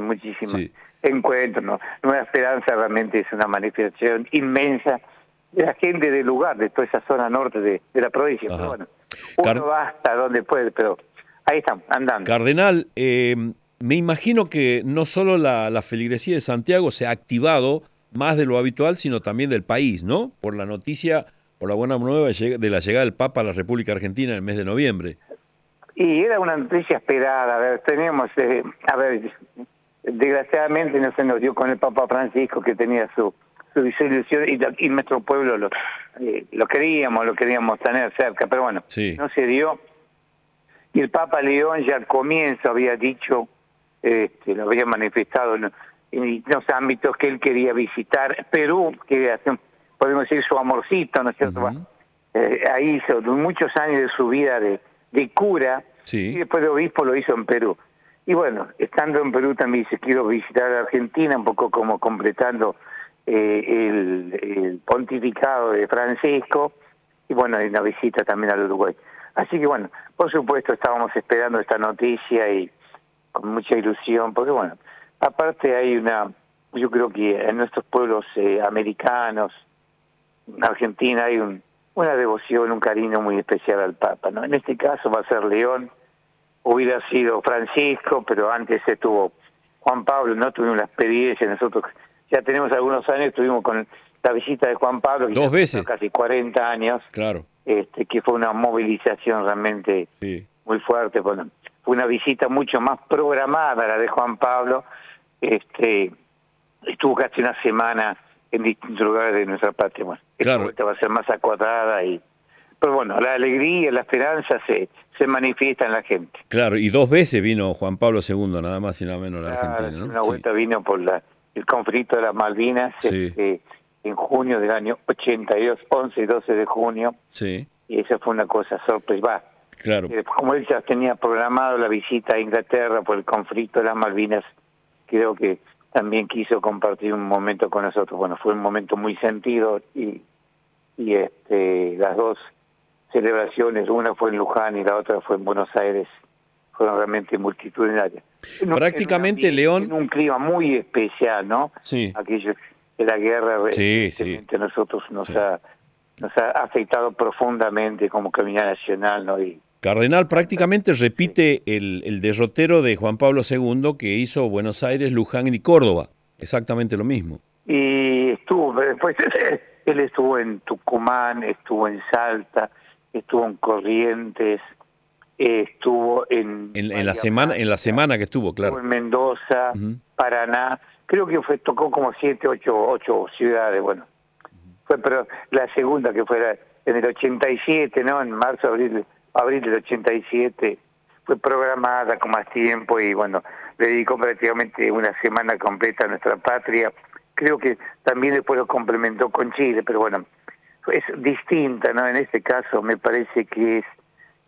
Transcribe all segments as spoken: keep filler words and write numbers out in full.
muchísimos Sí. encuentros, ¿no? Nueva Esperanza realmente es una manifestación inmensa de la gente del lugar, de toda esa zona norte de, de la provincia. Ajá. Pero bueno, uno Car- va hasta donde puede, pero ahí estamos, andando. Cardenal, eh, me imagino que no solo la, la feligresía de Santiago se ha activado más de lo habitual, sino también del país, ¿no? Por la noticia, por la buena nueva de la llegada del Papa a la República Argentina en el mes de noviembre. Y era una noticia esperada, a ver, teníamos, eh, a ver, desgraciadamente no se nos dio con el Papa Francisco, que tenía su, su disolución, y, y nuestro pueblo lo, eh, lo queríamos, lo queríamos tener cerca, pero bueno, Sí. no se dio. Y el Papa León ya al comienzo había dicho, este, lo había manifestado en, en los ámbitos que él quería visitar Perú, que hacer, podemos decir, su amorcito, ¿no es cierto? Uh-huh. eh, ahí hizo muchos años de su vida de, de cura, Sí. y después de obispo lo hizo en Perú. Y bueno, estando en Perú también dice, quiero visitar a Argentina, un poco como completando eh, el, el pontificado de Francisco, y bueno, hay una visita también al Uruguay. Así que bueno, por supuesto estábamos esperando esta noticia y con mucha ilusión, porque bueno, aparte hay una, yo creo que en nuestros pueblos eh, americanos, en Argentina hay un, una devoción, un cariño muy especial al Papa, ¿no? En este caso va a ser León, hubiera sido Francisco, pero antes estuvo Juan Pablo, no tuvimos la experiencia, nosotros ya tenemos algunos años, estuvimos con la visita de Juan Pablo, que Dos veces. casi cuarenta años, Claro. este, que fue una movilización realmente Sí. muy fuerte. Bueno, fue una visita mucho más programada la de Juan Pablo, este, estuvo casi una semana en distintos lugares de nuestra patria. Bueno, Claro. esta va a ser más acotada, y pero bueno, la alegría, la esperanza se, se manifiesta en la gente. Claro, y dos veces vino Juan Pablo segundo, nada más y nada menos, a la Claro, Argentina, ¿no? una Sí. vuelta vino por la, el conflicto de las Malvinas, Sí. este, en junio del año ochenta y dos, once y doce de junio, Sí, y esa fue una cosa sorpresiva. claro. Eh, como él ya tenía programado la visita a Inglaterra por el conflicto de las Malvinas, creo que también quiso compartir un momento con nosotros. Bueno, fue un momento muy sentido, y, y este, las dos celebraciones, una fue en Luján y la otra fue en Buenos Aires, fueron realmente multitudinarias. En un- Prácticamente, en un ambiente, León- en un clima muy especial, ¿no? Sí. Aquello de la guerra, Sí, sí. evidentemente, a nosotros nos Sí. ha nos ha afectado profundamente como comunidad nacional, ¿no? Y Cardenal prácticamente repite el, el derrotero de Juan Pablo segundo que hizo Buenos Aires, Luján y Córdoba. Exactamente lo mismo. Y estuvo, después él estuvo en Tucumán, estuvo en Salta, estuvo en Corrientes, eh, estuvo en... En, en la Bahía semana, en la Blanca, semana que estuvo, estuvo claro. en Mendoza, Ujú. Paraná, creo que fue tocó como siete, ocho, ocho ciudades, bueno. Fue pero la segunda que fue la- en el ochenta y siete, ¿no? En marzo, abril, abril del ochenta y siete, fue programada con más tiempo y bueno, le dedicó prácticamente una semana completa a nuestra patria. Creo que también después lo complementó con Chile, pero bueno, es distinta, ¿no? En este caso me parece que es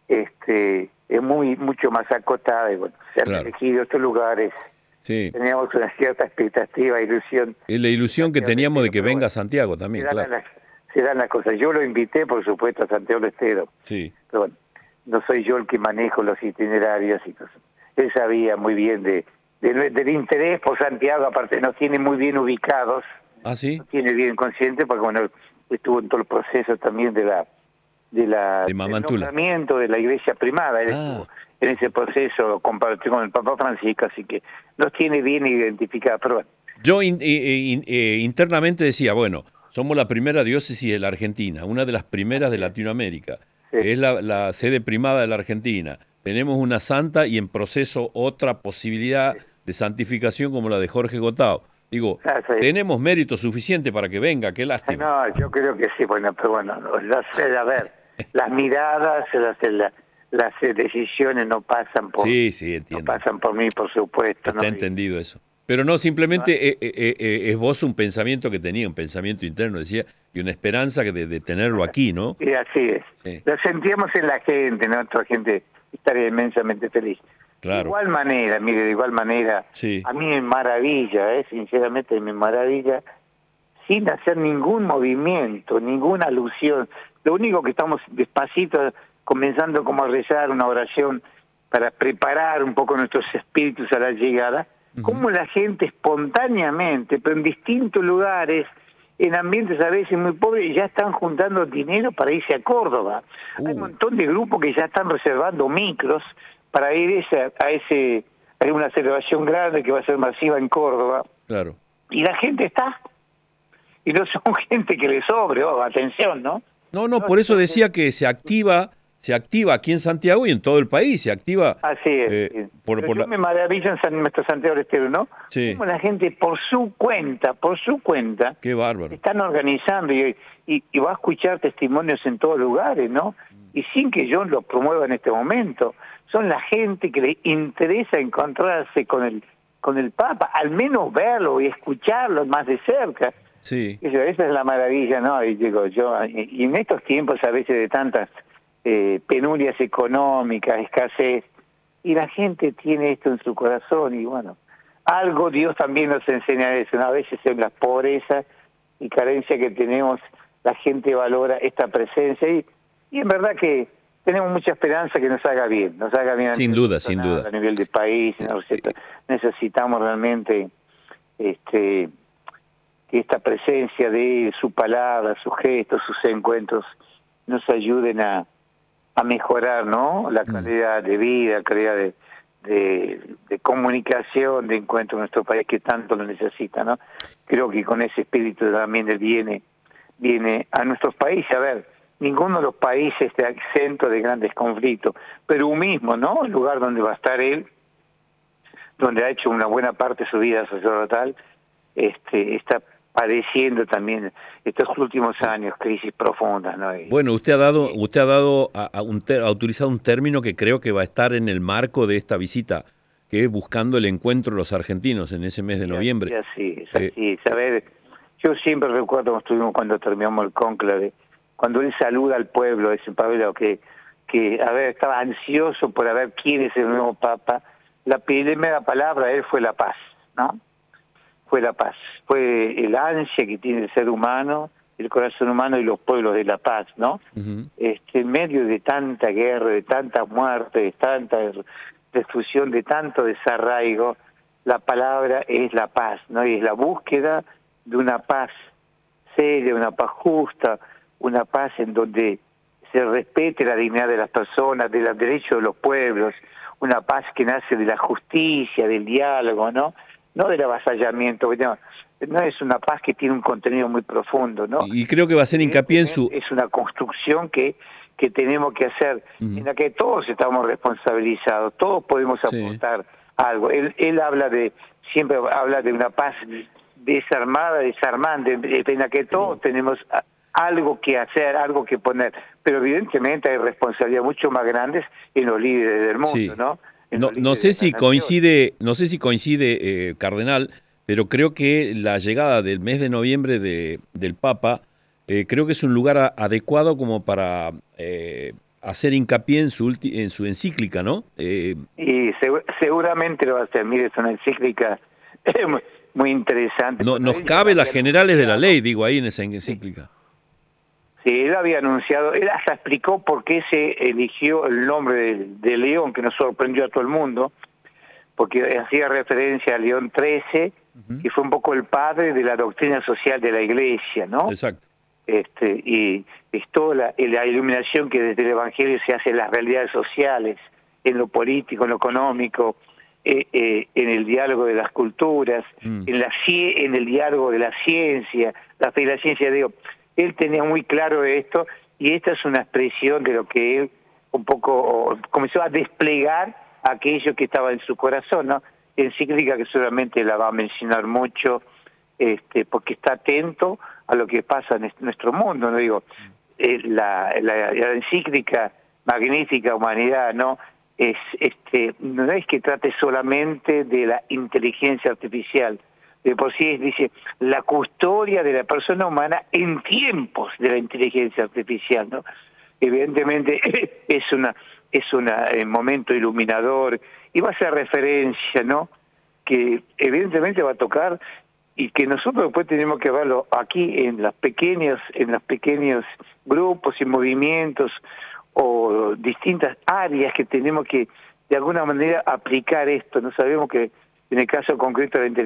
este es muy mucho más acotada, y bueno, se han Claro. elegido estos lugares. Sí. Teníamos una cierta expectativa, ilusión. Es la ilusión que teníamos de que Pero venga bueno, a Santiago se también, dan, claro. las, se dan las cosas. Yo lo invité, por supuesto, a Santiago del Estero, Sí. pero bueno, no soy yo el que manejo los itinerarios y cosas. Él sabía muy bien de, de- del interés por Santiago, aparte nos tiene muy bien ubicados, ¿Ah, sí? nos tiene bien consciente, porque bueno, estuvo en todo el proceso también de la de la De del Mamantula. nombramiento de la iglesia primada. Él Ah. estuvo en ese proceso, compartió con el Papa Francisco, así que nos tiene bien identificados. Pero bueno, Yo in- eh, in- eh, internamente decía, bueno, somos la primera diócesis de la Argentina, una de las primeras de Latinoamérica. Sí. Es la, la sede primada de la Argentina. Tenemos una santa y en proceso otra posibilidad de santificación como la de Jorge Gotao. Digo, Ah, sí. tenemos mérito suficiente para que venga, qué lástima. No, yo creo que sí, bueno, pero bueno, no, las, a ver, las miradas, las, las, las decisiones no pasan por, Sí, sí, no entiendo. pasan por mí, por supuesto. Está ¿no? entendido eso. Pero no, simplemente eh, eh, eh, es vos un pensamiento que tenía, un pensamiento interno, decía, y una esperanza que de, de tenerlo aquí, ¿no? Y así es. Sí. Lo sentíamos en la gente, ¿no? Nuestra gente estaría inmensamente feliz. Claro. De igual manera, mire, de igual manera, Sí. a mí me maravilla, ¿eh? Sinceramente me maravilla, sin hacer ningún movimiento, ninguna alusión. Lo único que estamos despacito, comenzando como a rezar una oración para preparar un poco nuestros espíritus a la llegada, Uh-huh. Cómo la gente espontáneamente, pero en distintos lugares, en ambientes a veces muy pobres, ya están juntando dinero para irse a Córdoba. Uh. Hay un montón de grupos que ya están reservando micros para ir ese, a ese, hay una celebración grande que va a ser masiva en Córdoba. Claro. Y la gente está. Y no son gente que le sobre, oh, atención, ¿no? No, no, por eso decía que se activa, se activa aquí en Santiago y en todo el país, se activa. Así es. Eh, por, Pero por yo la... me maravillo en San, nuestro Santiago del Estero, ¿no? Sí. Como la gente por su cuenta, por su cuenta, qué bárbaro, están organizando y, y, y va a escuchar testimonios en todos lugares, ¿no? Y sin que yo lo promueva en este momento, son la gente que le interesa encontrarse con el con el Papa, al menos verlo y escucharlo más de cerca. Sí. Eso, esa es la maravilla, ¿no? Y digo yo, y, y en estos tiempos a veces de tantas eh, penurias económicas, escasez, y la gente tiene esto en su corazón y bueno, algo Dios también nos enseña eso, ¿no? A veces en la pobreza y carencia que tenemos, la gente valora esta presencia y, y en verdad que tenemos mucha esperanza que nos haga bien, nos haga bien. Sin duda, sin duda. A nivel de país, necesitamos realmente este que esta presencia de su palabra, sus gestos, sus encuentros nos ayuden a, a mejorar, ¿no? La calidad de vida, la calidad de, de, de comunicación, de encuentro en nuestro país que tanto lo necesita, ¿no? Creo que con ese espíritu también él viene, viene a nuestros países. A ver, ninguno de los países está exento de grandes conflictos. Perú mismo, ¿no? El lugar donde va a estar él, donde ha hecho una buena parte de su vida sacerdotal, este, está padeciendo también estos últimos años crisis profundas, ¿no? Y, bueno, usted ha dado, usted ha dado, a, a un ter, ha utilizado un término que creo que va a estar en el marco de esta visita, que es buscando el encuentro de los argentinos en ese mes de noviembre. Y así, es así, eh, saber, yo siempre recuerdo cuando estuvimos cuando terminamos el cónclave, cuando él saluda al pueblo, ese Pablo que, que a ver, estaba ansioso por ver quién es el nuevo Papa, la primera palabra de él fue la paz, ¿no? Fue la paz, fue el ansia que tiene el ser humano, el corazón humano y los pueblos de la paz, ¿no? Uh-huh. Este, en medio de tanta guerra, de tanta muerte, de tanta destrucción, de tanto desarraigo, la palabra es la paz, ¿no? Y es la búsqueda de una paz seria, una paz justa, una paz en donde se respete la dignidad de las personas, de los derechos de los pueblos, una paz que nace de la justicia, del diálogo, ¿no? No del avasallamiento, no, no es una paz que tiene un contenido muy profundo, ¿no? Y creo que va a ser hincapié en su... Es una construcción que, que tenemos que hacer, uh-huh. en la que todos estamos responsabilizados, todos podemos aportar sí. algo. Él, él habla de, siempre habla de una paz desarmada, desarmante, en la que todos tenemos algo que hacer, algo que poner, pero evidentemente hay responsabilidades mucho más grandes en los líderes del mundo, sí. ¿no? No, no sé si coincide, no sé si coincide, eh, cardenal, pero creo que la llegada del mes de noviembre de, del Papa, eh, creo que es un lugar a, adecuado como para eh, hacer hincapié en su ulti, en su encíclica, ¿no? Eh, y seg seguramente lo va a hacer. Mire, es una encíclica muy, muy interesante. No, nos cabe las generales de la ley, digo, ahí en esa encíclica. Sí, él había anunciado, él hasta explicó por qué se eligió el nombre de, de León, que nos sorprendió a todo el mundo, porque hacía referencia a León trece, uh-huh. que fue un poco el padre de la doctrina social de la Iglesia, ¿no? Exacto. Este, y es toda la, la iluminación que desde el Evangelio se hace en las realidades sociales, en lo político, en lo económico, eh, eh, en el diálogo de las culturas, mm. en, la, en el diálogo de la ciencia, la fe y la ciencia, digo... Él tenía muy claro esto y esta es una expresión de lo que él un poco comenzó a desplegar aquello que estaba en su corazón, ¿no? Encíclica que seguramente la va a mencionar mucho, este, porque está atento a lo que pasa en nuestro mundo, ¿no? Digo, eh, la, la, la encíclica Magnífica Humanidad, ¿no? Es, este, no es que trate solamente de la inteligencia artificial, de por sí dice la custodia de la persona humana en tiempos de la inteligencia artificial, ¿no? Evidentemente es una es un eh, momento iluminador y va a ser referencia, ¿no? Que evidentemente va a tocar y que nosotros después tenemos que verlo aquí en las pequeñas en los pequeños grupos y movimientos o distintas áreas que tenemos que de alguna manera aplicar esto. No sabemos que En el caso concreto de la